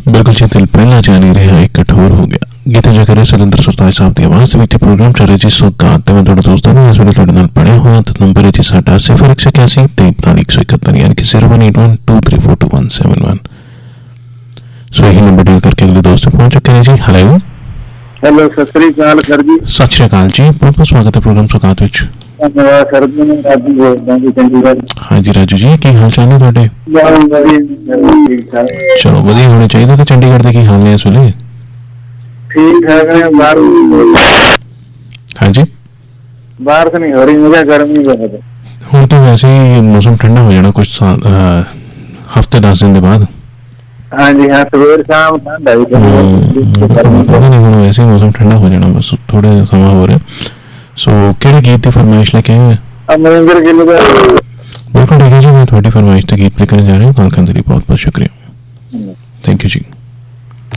बिल्कुल जी, दिल पहला जा नहीं रहा एक कठोर हो गया। गीते जगह सरिंदर सरताज साहब की आवाज़ ਵਿੱਚ प्रोग्राम ਚੱਲ ਰਿਹਾ ਜੀ ਸੁਗਾਤ ਮੈਂ ਤੁਹਾਡੇ ਦੋਸਤਾਂ ਨੂੰ ਇਸ ਵੇਲੇ ਤੁਹਾਡੇ ਨਾਲ ਪੜਿਆ ਹੋਇਆ ਤੇ ਨੰਬਰ ਹੈ ਜੀ ਸਾਡਾ 0181 4371 यानी कि 01812342171। ਸੋ ਇਹੀ ਨੰਬਰ ਡਾਇਲ ਕਰਕੇ ਅਗਲੇ ਦੋਸਤ ਪਹੁੰਚ ਚੁੱਕੇ ਨੇ ਜੀ। ਹੈਲੋ ਸਤਿ ਸ੍ਰੀ ਅਕਾਲ ਸਰ ਜੀ। ਸਤਿ ਸ਼੍ਰੀ ਅਕਾਲ ਜੀ, ਬਹੁਤ ਬਹੁਤ ਸਵਾਗਤ ਹੈ ਪ੍ਰੋਗਰਾਮ ਸੁਗਾਤ ਵਿੱਚ। ਧੰਨਵਾਦ ਸਰ ਜੀ, ਮੈਂ ਰਾਜੂ ਬੋਲਦਾ ਜੀ ਚੰਡੀਗੜ੍ਹ। ਹਾਂਜੀ ਰਾਜੂ ਜੀ, ਕੀ ਹਾਲ ਚਾਲ ਨੇ ਤੁਹਾਡੇ? ਚਲੋ ਵਧੀਆ ਹੋਣੇ ਚਾਹੀਦੇ। ਤੇ ਚੰਡੀਗੜ੍ਹ ਦੇ ਕੀ ਹਾਲ ਨੇ ਇਸ ਵੇਲੇ? ਠੀਕ ਠਾਕ ਹੈ। ਹਾਂਜੀ ਬਾਰਿਸ਼ ਨਹੀਂ ਹੋ ਰਹੀ, ਮੁझे गर्मी बहुत है। ਹੁਣ ਤਾਂ ਵੈਸੇ ਹੀ ਮੌਸਮ ਠੰਡਾ ਹੋ ਜਾਣਾ ਕੁਝ ਹਫ਼ਤੇ 10 ਦਿਨ ਦੇ ਬਾਅਦ। ਹਾਂਜੀ ਹਾਂ, ਸਵੇਰ ਸ਼ਾਮ ਠੰਡਾ ਹੀ ਹੁਣ ਵੈਸੇ ਹੀ ਮੌਸਮ ਠੰਡਾ ਹੋ ਜਾਣਾ, ਬਸ ਥੋੜਾ ਜਿਹਾ ਸਮਾਂ ਹੋ ਰਿਹਾ। ਸੋ ਕਿਹੜੇ ਗੀਤ ਦੀ ਫਰਮਾਇਸ਼ ਲੈ ਕੇ ਆਏ? ਅਮਰਿੰਦਰ ਗਿੱਲ ਦਾ। ਬਿਲਕੁਲ ਠੀਕ ਹੈ ਜੀ, ਮੈਂ ਤੁਹਾਡੀ ਫਰਮਾਇਸ਼ ਤੇ ਗੀਤ ਲੈ ਕੇ ਜਾ ਰਿਹਾ ਹਾਂ। ਕਾਲ ਕਰਨ ਦੇ ਲਈ ਬਹੁਤ ਬਹੁਤ ਸ਼ੁਕਰੀਆ। ਥੈਂਕ ਯੂ ਜੀ।